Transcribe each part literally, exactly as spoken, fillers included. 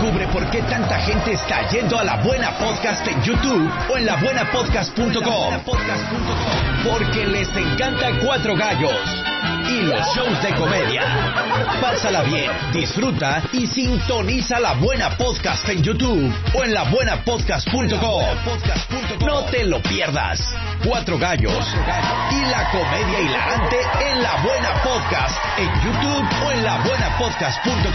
Descubre por qué tanta gente está yendo a La Buena Podcast en YouTube o en la buena podcast punto com. Porque les encanta Cuatro Gallos y los shows de comedia. Pásala bien, disfruta y sintoniza La Buena Podcast en YouTube o en la buena podcast punto com. No te lo pierdas. Cuatro Gallos y la comedia hilarante en La Buena Podcast en YouTube o en la buena podcast punto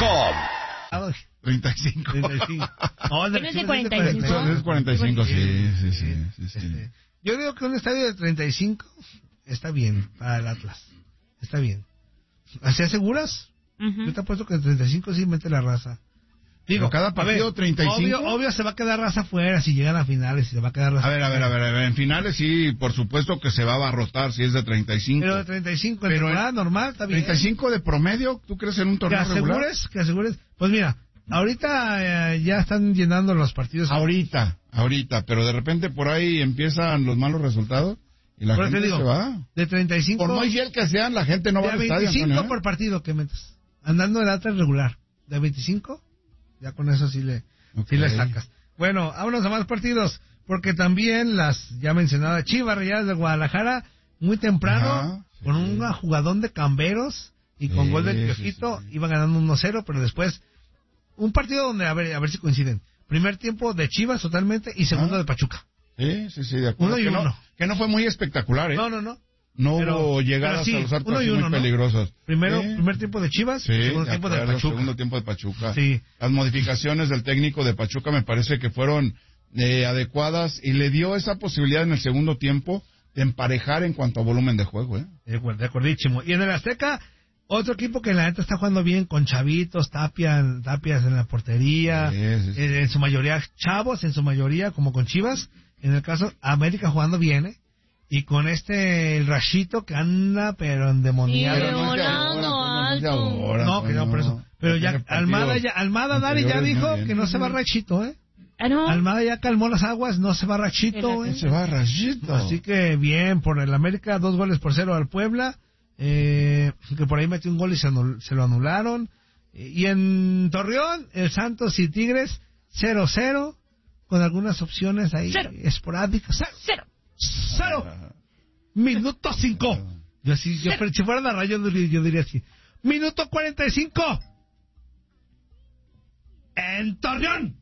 com. treinta y cinco. treinta y cinco. No, ¿No es de cuarenta y cinco? Es cuarenta y cinco, sí, sí, sí. sí, sí. Este, yo digo que un estadio de treinta y cinco está bien para el Atlas. Está bien. ¿Así aseguras? Uh-huh. Yo te apuesto que en treinta y cinco sí mete la raza. Digo, Pero cada partido a ver, treinta y cinco. Obvio, obvio se va a quedar raza afuera si llegan a finales, si se va a quedar raza A ver, a ver, a ver, a ver, en finales sí, por supuesto que se va a abarrotar si es de treinta y cinco. Pero de treinta y cinco, en Pero temporada normal, está bien. treinta y cinco de promedio, ¿tú crees en un Que torneo regular? asegures, que asegures. Pues mira, ahorita eh, ya están llenando los partidos. Ahorita, ahorita, pero de repente por ahí empiezan los malos resultados y la Por eso gente digo, se va. De treinta y cinco. Por muy fiel que sean, la gente no va de al estadio, veinticinco Antonio, ¿eh? por partido que metes. Andando el Atlas regular. De veinticinco, ya con eso sí le, Okay. sí le sacas. Bueno, vámonos a más partidos. Porque también las ya mencionadas Chivas Rayadas de Guadalajara, muy temprano, Ajá, sí. con un jugadón de Camberos y con Sí, gol del sí, Piojito, sí, sí. iba ganando uno cero, pero después, un partido donde, a ver, a ver si coinciden. Primer tiempo de Chivas totalmente y segundo Ah. de Pachuca. Sí, sí, sí, de acuerdo. Uno y que, no, uno. que no fue muy espectacular, ¿eh? No, no, no. No pero- hubo llegadas pero sí, a los arcos uno y así uno, muy ¿no? peligrosas. Primero, Sí. primer tiempo de Chivas, Sí, segundo de tiempo de acuerdo, Pachuca. segundo tiempo de Pachuca. Sí. Las modificaciones del técnico de Pachuca me parece que fueron eh, adecuadas y le dio esa posibilidad en el segundo tiempo de emparejar en cuanto a volumen de juego, ¿eh? De acuerdo, de acordísimo. Y en el Azteca, otro equipo que en la neta está jugando bien con chavitos, Tapia, Tapias en la portería, Sí, sí, sí. eh, en su mayoría chavos, en su mayoría como con Chivas. En el caso, América jugando bien, ¿eh? Y con este, el Rashito que anda, pero endemoniado. Sí, Pero no es de ahora, volando Antonio, no es de alto. ahora, No, que no, por eso. Pero Ya ya, tiene Almada partidos ya, Almada Dari ya anteriores dijo muy bien. que no se va Rashito, ¿eh? Ah, no. Almada ya calmó las aguas, no se va Rashito, Fíjate. ¿eh? Se va Rayito. Así que bien, por el América, dos goles por cero al Puebla, eh, que por ahí metió un gol y se, anul- se lo anularon. Y en Torreón, el Santos y Tigres, cero cero, con algunas opciones ahí Cero. esporádicas. Cero. Cero. Cero. Minuto cinco. Yo si, yo, Cero. si fuera la radio, yo diría, yo diría así. Minuto cuarenta y cinco. En Torreón.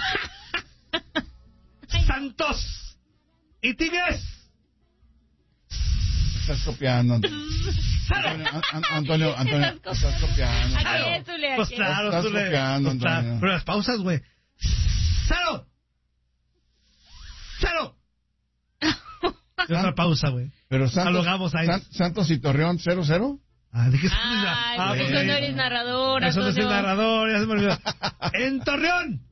Santos y Tigres. Estás copiando, Antonio. Antonio, An- Antonio, Antonio, Estás estás copiando. Aquí es, Zule, Pues aquí. claro, Estás tú le- copiando, pues claro. Antonio. Pero las pausas, güey. ¡Cero! ¡Cero! Es una pausa, güey. Pero Santos, Dialogamos ahí. San- Santos y Torreón cero cero. Ah, ¿de qué se Ay, ah, pues pues, eso no eh, eres narrador, Eso no soy Antonio. narrador, ya se me olvidó. ¡En Torreón!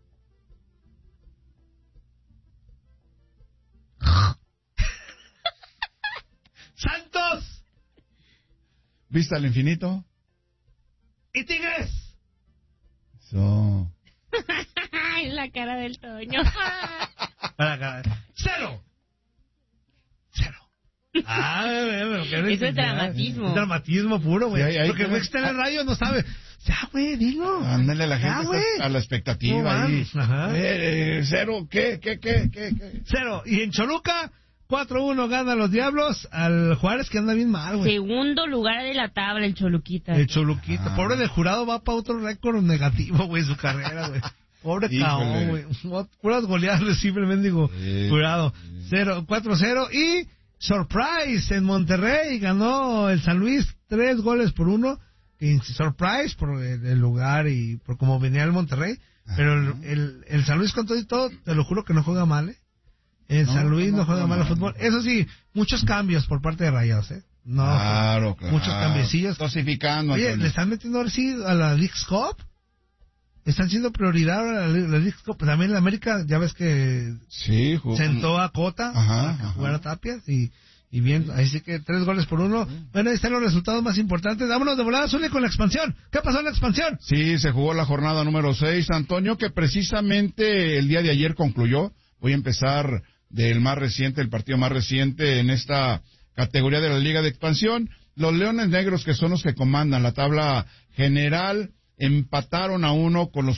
¡Santos ¿Vista al infinito? y Tigres! Eso. Ay, la cara del Toño. Para acá. ¡Cero! ¡Cero! Ah, pero qué Eso es necesidad. dramatismo. Es dramatismo puro, güey. Sí, ahí- ahí Porque queda- güey que está en el radio no sabe. Ya, güey, dilo. Ándale, la Ya, gente güey. está a la expectativa No ahí. mames, ajá. Eh, eh, cero, ¿qué, qué, qué, qué, qué? Cero. Y en Choluca, cuatro uno gana los Diablos al Juárez, que anda bien mal, güey. Segundo lugar de la tabla, el Choluquita. El Choluquita. Ah. Pobre del Jurado va para otro récord negativo, güey, su carrera, güey. Pobre Híjole. cabrón, güey. Puras goleadas recibe el mendigo Sí. Jurado. Cero, cuatro cero. Y surprise en Monterrey ganó el San Luis tres goles por uno. Y surprise por el, el lugar y por cómo venía el Monterrey. Pero el, el, el San Luis con todo y todo, te lo juro que no juega mal, ¿eh? El No, San Luis no, no juega juega mal al mal. fútbol. Eso sí, muchos cambios por parte de Rayados, ¿eh? No, Claro, claro. muchos cambiecillos. Dosificando, Oye, Antonio. ¿le están metiendo ahora sí a la Leagues Cup? ¿Están siendo prioridad ahora la, la Leagues Cup? También la América, ya ves que Sí, jugó. sentó a Cota Ajá, para que ajá. jugara Tapias y, y bien, así que tres goles por uno. Bueno, ahí están los resultados más importantes. Vámonos de volada, Zuli, con la expansión. ¿Qué pasó en la expansión? Sí, se jugó la jornada número seis, Antonio, que precisamente el día de ayer concluyó. Voy a empezar del más reciente, el partido más reciente en esta categoría de la Liga de Expansión. Los Leones Negros, que son los que comandan la tabla general, empataron a uno con los